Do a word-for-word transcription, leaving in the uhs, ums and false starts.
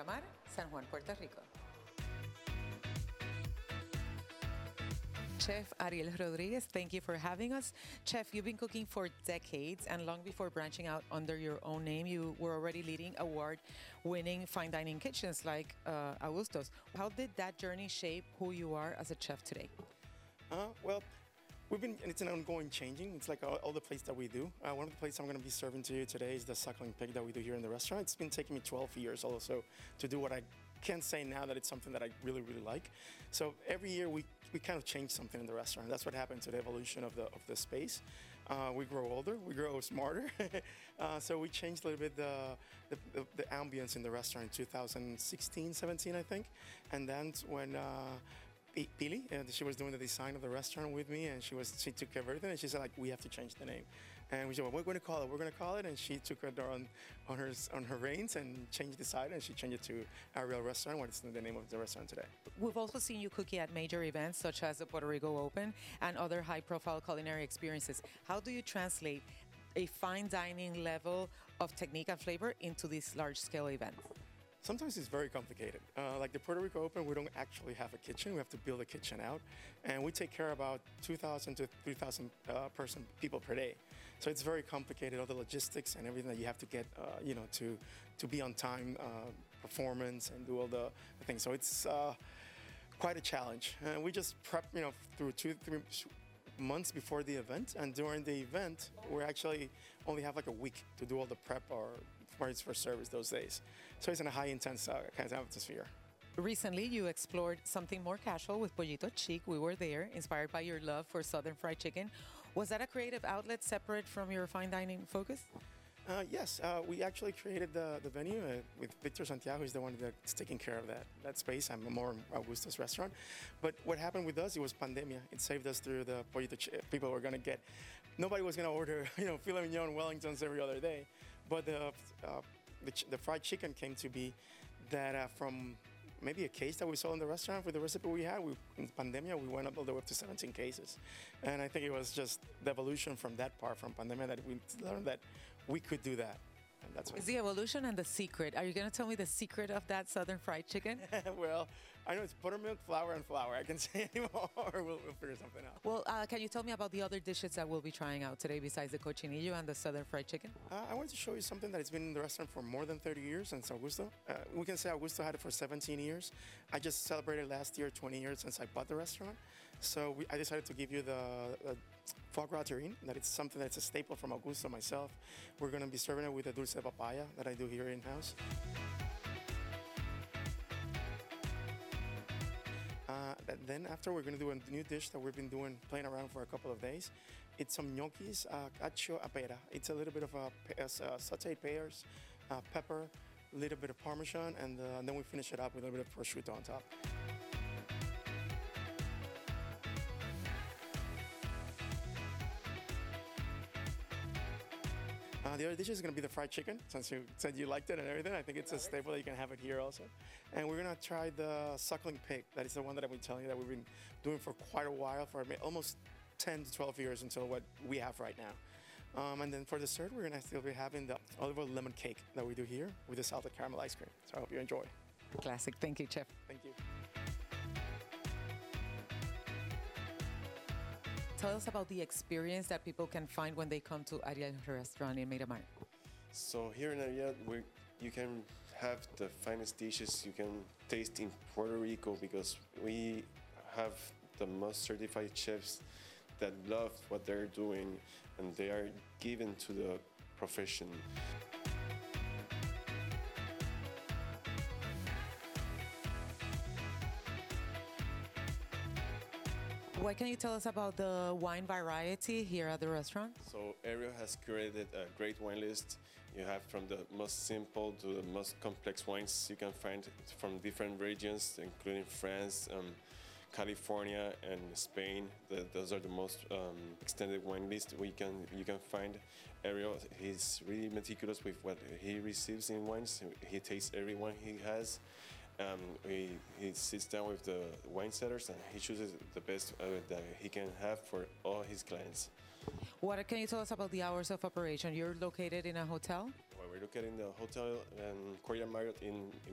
Miramar, San Juan, Puerto Rico. Chef Ariel Rodriguez, thank you for having us. Chef, you've been cooking for decades, and long before branching out under your own name, you were already leading award-winning fine dining kitchens like uh, Augusto's. How did that journey shape who you are as a chef today? Uh, well, we've been, it's an ongoing changing. It's like all, all the plates that we do. Uh, one of the plates I'm going to be serving to you today is the suckling pig that we do here in the restaurant. It's been taking me twelve years also to do what I can say now that it's something that I really, really like. So every year we, we kind of change something in the restaurant. That's what happened to the evolution of the of the space. Uh, we grow older, we grow smarter. uh, so we changed a little bit the, the, the, the ambience in the restaurant in two thousand sixteen, seventeen, I think. And then when uh, Pili, and she was doing the design of the restaurant with me, and she was she took care of everything, and she said, like, we have to change the name. And we said, well, we're going to call it, we're going to call it, and she took it on on her on her reins and changed the side, and she changed it to Ariel Restaurant, what is the name of the restaurant today. We've also seen you cooking at major events such as the Puerto Rico Open and other high-profile culinary experiences. How do you translate a fine dining level of technique and flavor into these large-scale events? Sometimes it's very complicated. Uh, like the Puerto Rico Open, we don't actually have a kitchen. We have to build a kitchen out. And we take care of about two thousand to three thousand uh, person people per day. So it's very complicated, all the logistics and everything that you have to get, uh, you know, to, to be on time, uh, performance, and do all the, the things. So it's uh, quite a challenge. And we just prep, you know, through two, three months before the event. And during the event, we actually only have like a week to do all the prep or it's for service those days. So it's in a high intense uh, kind of atmosphere. Recently, you explored something more casual with Pollito Chic. We were there, inspired by your love for Southern fried chicken. Was that a creative outlet separate from your fine dining focus? Uh, yes, uh, we actually created the, the venue uh, with Victor Santiago. He's the one that's taking care of that, that space. I'm more in Augusto's restaurant. But what happened with us, it was pandemia. It saved us through the Pollito Chic. People were going to get, nobody was going to order, you know, filet mignon Wellingtons every other day. But the, uh, the, ch- the fried chicken came to be that uh, from maybe a case that we saw in the restaurant with the recipe we had. We, in pandemia, we went up all the way up to seventeen cases. And I think it was just the evolution from that part, from pandemia, that we learned that we could do that. And that's what it's the evolution and the secret. Are you going to tell me the secret of that Southern fried chicken? Well, I know it's buttermilk, flour, and flour. I can say anymore, or we'll, we'll figure something out. Well, uh, can you tell me about the other dishes that we'll be trying out today besides the cochinillo and the Southern fried chicken? Uh, I wanted to show you something that has been in the restaurant for more than thirty years since Augusto. Uh, we can say Augusto had it for seventeen years. I just celebrated last year twenty years since I bought the restaurant. So we, I decided to give you the uh, foie gras terrine, that it's something that's a staple from Augusto myself. We're going to be serving it with a dulce de papaya that I do here in-house. Uh, then after, we're going to do a new dish that we've been doing, playing around for a couple of days. It's some gnocchis, uh, cacio a pera. It's a little bit of a, uh, sauteed pears, uh, pepper, a little bit of Parmesan, and, uh, and then we finish it up with a little bit of prosciutto on top. Uh, the other dish is going to be the fried chicken, since you said you liked it and everything. I think it's a staple that you can have it here also. And we're going to try the suckling pig. That is the one that I've been telling you that we've been doing for quite a while, for almost ten to twelve years until what we have right now. Um, and then for dessert, we're going to still be having the olive oil lemon cake that we do here with the salted caramel ice cream. So I hope you enjoy. Classic. Thank you, Chef. Thank you. Tell us about the experience that people can find when they come to Ariel Restaurant in Miramar. So here in Ariel, we you can have the finest dishes you can taste in Puerto Rico, because we have the most certified chefs that love what they're doing, and they are given to the profession. What can you tell us about the wine variety here at the restaurant? So Ariel has curated a great wine list. You have from the most simple to the most complex wines you can find from different regions, including France, um, California, and Spain. The, those are the most um, extended wine list we can you can find. Ariel, he's really meticulous with what he receives in wines. He tastes every wine he has. Um, he, he sits down with the wine sellers and he chooses the best uh, that he can have for all his clients. What can you tell us about the hours of operation? You're located in a hotel? Well, we're located in the hotel um, Courtyard Marriott in, in